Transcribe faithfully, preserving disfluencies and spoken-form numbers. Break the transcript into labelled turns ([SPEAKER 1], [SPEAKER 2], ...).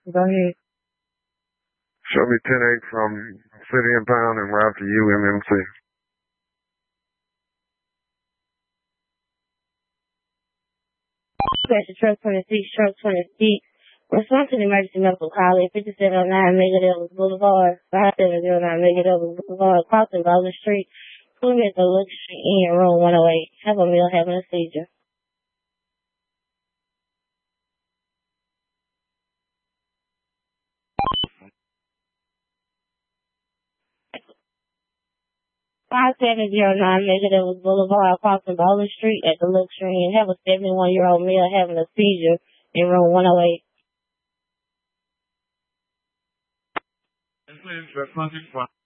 [SPEAKER 1] Go ahead.
[SPEAKER 2] Show me ten eight from City and Pound and route to U M M C.
[SPEAKER 1] Special Truck twenty-six, Truck twenty-six. Respond to the emergency medical call at fifty-seven oh nine Megadevils Boulevard, five seven zero nine Megadevils Boulevard, crossing Bowling Street. Two minutes of luxury in room one oh eight. Have a meal having a seizure. five seven zero nine Megadevils Boulevard, crossing Bowling Street at the luxury and have a seventy-one year old male having a seizure in room one oh eight.
[SPEAKER 3] Please, that's